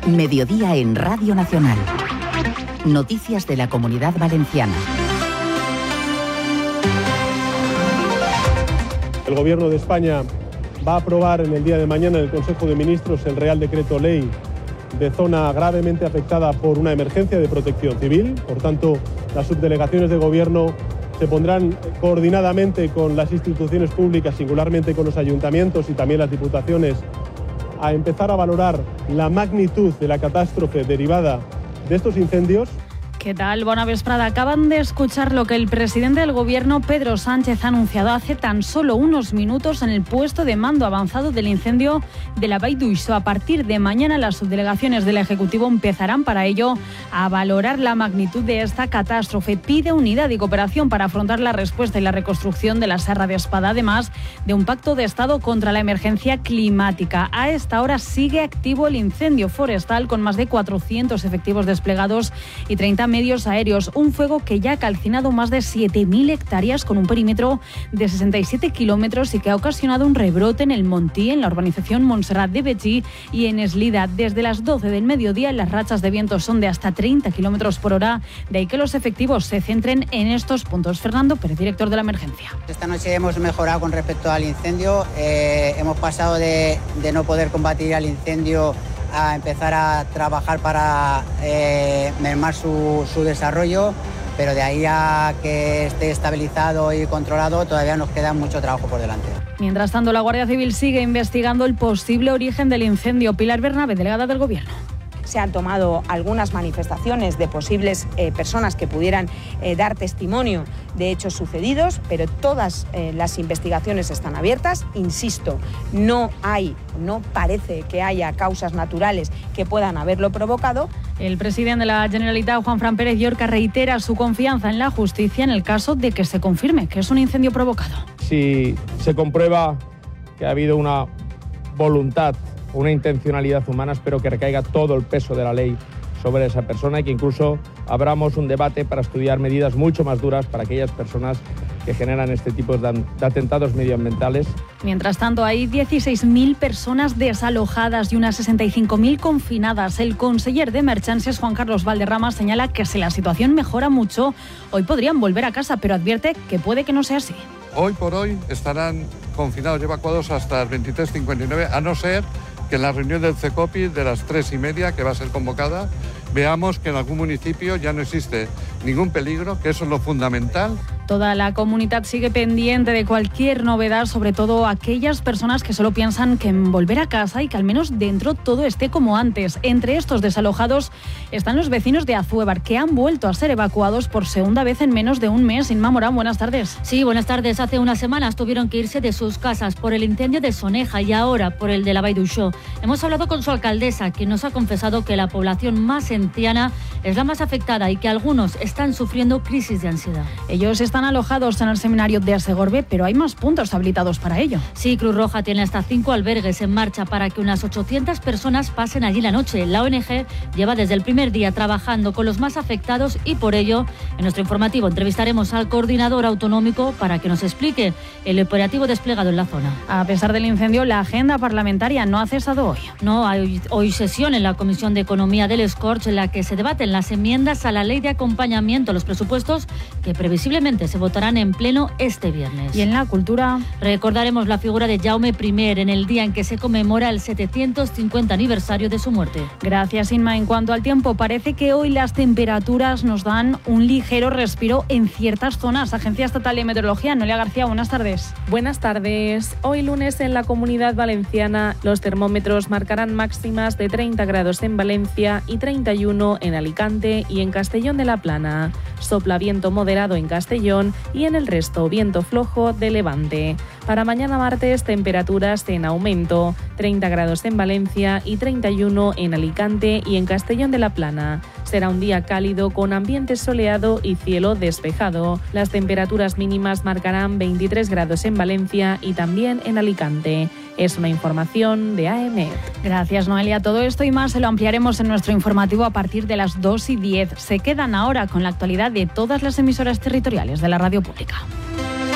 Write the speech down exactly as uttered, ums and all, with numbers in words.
Mediodía en Radio Nacional. Noticias de la Comunidad Valenciana. El Gobierno de España va a aprobar en el día de mañana en el Consejo de Ministros el Real Decreto Ley de zona gravemente afectada por una emergencia de protección civil. Por tanto, las subdelegaciones de Gobierno se pondrán coordinadamente con las instituciones públicas, singularmente con los ayuntamientos y también las diputaciones, a empezar a valorar la magnitud de la catástrofe derivada de estos incendios. ¿Qué tal? Bona vesprada. Acaban de escuchar lo que el presidente del Gobierno, Pedro Sánchez, ha anunciado hace tan solo unos minutos en el puesto de mando avanzado del incendio de la Vall d'Uixó. A partir de mañana, las subdelegaciones del Ejecutivo empezarán para ello a valorar la magnitud de esta catástrofe. Pide unidad y cooperación para afrontar la respuesta y la reconstrucción de la Serra de Espada, además de un pacto de Estado contra la emergencia climática. A esta hora sigue activo el incendio forestal con más de cuatrocientos efectivos desplegados y treinta medios aéreos, un fuego que ya ha calcinado más de siete mil hectáreas con un perímetro de sesenta y siete kilómetros y que ha ocasionado un rebrote en el Montí, en la urbanización Montserrat de Betxí y en Eslida. Desde las doce del mediodía las rachas de viento son de hasta treinta kilómetros por hora, de ahí que los efectivos se centren en estos puntos. Fernando Pérez, director de la emergencia. Esta noche hemos mejorado con respecto al incendio, eh, hemos pasado de, de no poder combatir al incendio a empezar a trabajar para eh, mermar su, su desarrollo, pero de ahí a que esté estabilizado y controlado todavía nos queda mucho trabajo por delante. Mientras tanto, la Guardia Civil sigue investigando el posible origen del incendio. Pilar Bernabé, delegada del Gobierno. Se han tomado algunas manifestaciones de posibles eh, personas que pudieran eh, dar testimonio de hechos sucedidos, pero todas eh, las investigaciones están abiertas. Insisto, no hay, no parece que haya causas naturales que puedan haberlo provocado. El presidente de la Generalitat, Juanfran Pérez Llorca, reitera su confianza en la justicia en el caso de que se confirme que es un incendio provocado. Si se comprueba que ha habido una voluntad, una intencionalidad humana, espero que recaiga todo el peso de la ley sobre esa persona y que incluso abramos un debate para estudiar medidas mucho más duras para aquellas personas que generan este tipo de atentados medioambientales. Mientras tanto, hay dieciséis mil personas desalojadas y unas sesenta y cinco mil confinadas. El conseller de Emergències, Juan Carlos Valderrama, señala que si la situación mejora mucho, hoy podrían volver a casa, pero advierte que puede que no sea así. Hoy por hoy estarán confinados y evacuados hasta las veintitrés cincuenta y nueve, a no ser que en la reunión del CECOPI de las tres y media, que va a ser convocada, veamos que en algún municipio ya no existe ningún peligro, que eso es lo fundamental. Toda la comunidad sigue pendiente de cualquier novedad, sobre todo aquellas personas que solo piensan que en volver a casa y que al menos dentro todo esté como antes. Entre estos desalojados están los vecinos de Azuévar, que han vuelto a ser evacuados por segunda vez en menos de un mes. Inma Morán, buenas tardes. Sí, buenas tardes. Hace unas semanas tuvieron que irse de sus casas por el incendio de Soneja y ahora por el de la Vall d'Uixó. Hemos hablado con su alcaldesa, que nos ha confesado que la población más anciana es la más afectada y que algunos están sufriendo crisis de ansiedad. Ellos están alojados en el seminario de Asegorbe, pero hay más puntos habilitados para ello. Sí, Cruz Roja tiene hasta cinco albergues en marcha para que unas ochocientas personas pasen allí la noche. La O N G lleva desde el primer día trabajando con los más afectados y por ello, en nuestro informativo entrevistaremos al coordinador autonómico para que nos explique el operativo desplegado en la zona. A pesar del incendio, la agenda parlamentaria no ha cesado hoy. No, hay hoy sesión en la Comisión de Economía del Escorch en la que se debaten las enmiendas a la ley de acompañamiento a los presupuestos que previsiblemente se votarán en pleno este viernes. Y en la cultura recordaremos la figura de Jaume primero en el día en que se conmemora el setecientos cincuenta aniversario de su muerte. Gracias, Inma. En cuanto al tiempo, parece que hoy las temperaturas nos dan un ligero respiro en ciertas zonas. Agencia Estatal de Meteorología, Noelia García, buenas tardes. Buenas tardes. Hoy lunes en la Comunidad Valenciana los termómetros marcarán máximas de treinta grados en Valencia y treinta y uno en Alicante y en Castellón de la Plana. Sopla viento moderado en Castellón y en el resto viento flojo de levante. Para mañana martes temperaturas en aumento, treinta grados en Valencia y treinta y uno en Alicante y en Castellón de la Plana. Será un día cálido con ambiente soleado y cielo despejado. Las temperaturas mínimas marcarán veintitrés grados en Valencia y también en Alicante. Es una información de A E M E T. Gracias, Noelia. Todo esto y más se lo ampliaremos en nuestro informativo a partir de las dos y diez. Se quedan ahora con la actualidad de todas las emisoras territoriales de la radio pública.